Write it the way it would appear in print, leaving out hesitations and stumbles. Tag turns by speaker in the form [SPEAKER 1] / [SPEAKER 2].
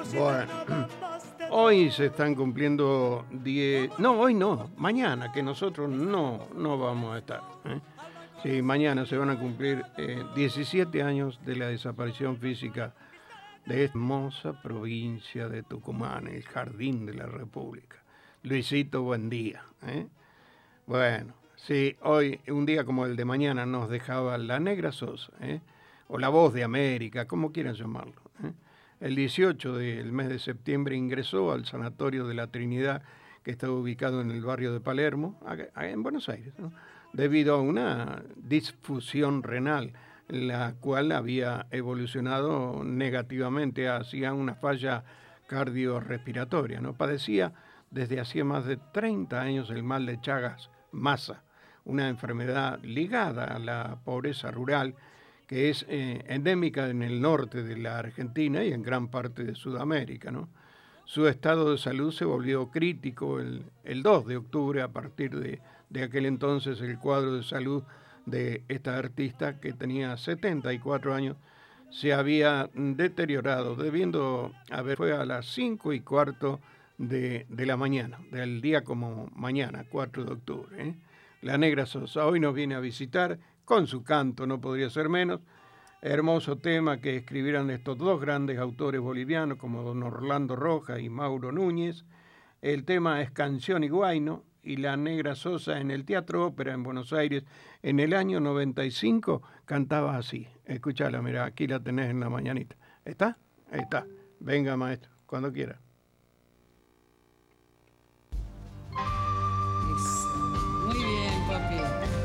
[SPEAKER 1] Bueno, hoy se están cumpliendo 10, no, hoy no, mañana, que nosotros no vamos a estar. Sí, mañana se van a cumplir 17 años de la desaparición física de esta hermosa provincia de Tucumán, el jardín de la República. Luisito, buen día. Bueno, sí, hoy, un día como el de mañana, nos dejaba la Negra Sosa, o la Voz de América, como quieran llamarlo. El 18 del mes de septiembre ingresó al Sanatorio de la Trinidad, que está ubicado en el barrio de Palermo, en Buenos Aires, ¿no? Debido a una disfunción renal, la cual había evolucionado negativamente hacia una falla cardiorrespiratoria, ¿no? Padecía desde hacía más de 30 años el mal de Chagas-Massa, una enfermedad ligada a la pobreza rural que es endémica en el norte de la Argentina y en gran parte de Sudamérica, ¿no? Su estado de salud se volvió crítico el 2 de octubre. A partir de aquel entonces el cuadro de salud de esta artista, que tenía 74 años, se había deteriorado, debiendo haber, fue a las 5:15 de la mañana, del día como mañana, 4 de octubre. La Negra Sosa hoy nos viene a visitar con su canto, no podría ser menos. Hermoso tema que escribieron estos dos grandes autores bolivianos como don Orlando Rojas y Mauro Núñez. El tema es Canción y Guayno, y la Negra Sosa en el Teatro Ópera en Buenos Aires en el año 95 cantaba así. Escúchala, mira, aquí la tenés en la mañanita. ¿Está? Ahí está. Venga, maestro, cuando quiera.